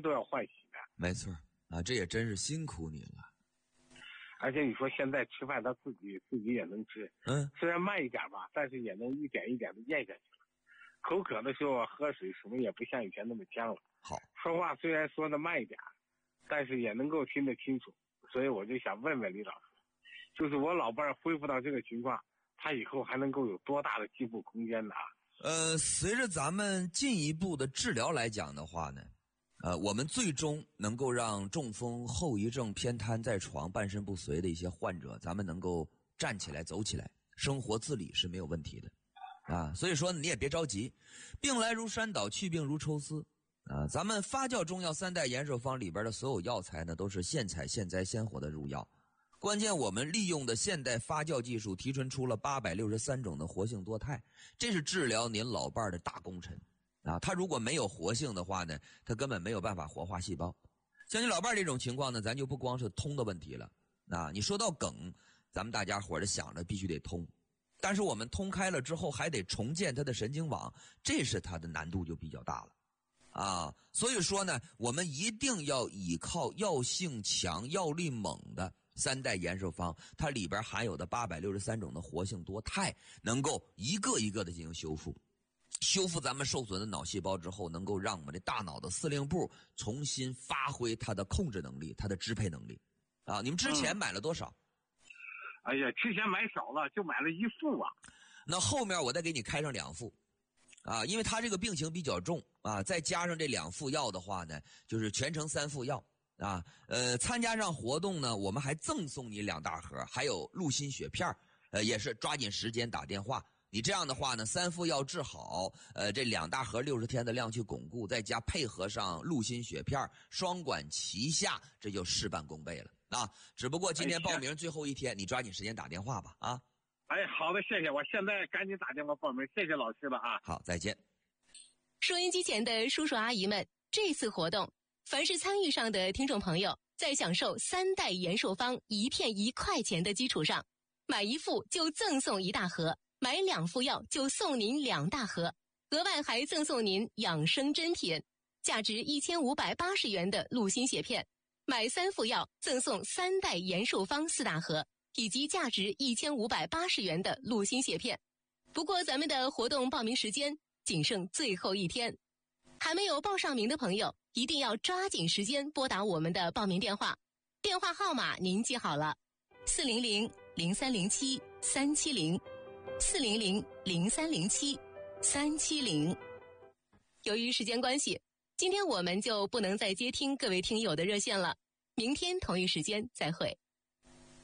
都要换洗的。 没错啊，这也真是辛苦你了。 而且你说现在吃饭他自己也能吃，虽然慢一点吧，但是也能一点一点的咽下去了。口渴的时候喝水什么也不像以前那么呛了。 好， 说话虽然说的慢一点，但是也能够听得清楚。所以我就想问问李老师，就是我老伴儿恢复到这个情况，他以后还能够有多大的进步空间呢？ 随着咱们进一步的治疗来讲的话呢，我们最终能够让中风后遗症偏瘫在床半身不遂的一些患者，咱们能够站起来走起来，生活自理是没有问题的啊。所以说你也别着急，病来如山倒，去病如抽丝啊。咱们发酵中药三代延寿方里边的所有药材呢，都是现采现摘现活的入药。关键我们利用的现代发酵技术提纯出了863种的活性多肽，这是治疗您老伴儿的大功臣啊！他如果没有活性的话呢，他根本没有办法活化细胞。像你老伴儿这种情况呢，咱就不光是通的问题了啊！你说到梗，咱们大家伙儿想着必须得通，但是我们通开了之后还得重建他的神经网，这是他的难度就比较大了啊！所以说呢，我们一定要依靠药性强、药力猛的三代延寿方，它里边含有的863种的活性多肽，能够一个一个的进行修复。修复咱们受损的脑细胞之后，能够让我们的大脑的司令部重新发挥它的控制能力，它的支配能力啊！你们之前买了多少？ 哎呀，之前买少了，就买了1副啊。 那后面我再给你开上2副啊，因为他这个病情比较重啊，再加上这2副药的话呢，就是全程3副药啊。参加上活动呢，我们还赠送你2大盒，还有鹿心血片也是抓紧时间打电话。你这样的话呢，3副药治好，这2大盒60天的量去巩固，再加配合上鹿心血片，双管齐下，这就事半功倍了啊！只不过今天报名最后一天，你抓紧时间打电话吧啊！ 哎，好的，谢谢，我现在赶紧打电话报名，谢谢老师了啊！ 好，再见。 收音机前的叔叔阿姨们，这次活动，凡是参与上的听众朋友，在享受3代延寿方1片1块钱的基础上，买1副就赠送1大盒，买2副药就送您2大盒，额外还赠送您养生珍品，价值1580元的鹿心血片，买3副药赠送3代延寿方4大盒，以及价值1580元的鹿心血片。不过咱们的活动报名时间仅剩最后一天，还没有报上名的朋友一定要抓紧时间拨打我们的报名电话，电话号码您记好了，400-0307-370，400-0307-370。由于时间关系，今天我们就不能再接听各位听友的热线了，明天同一时间再会。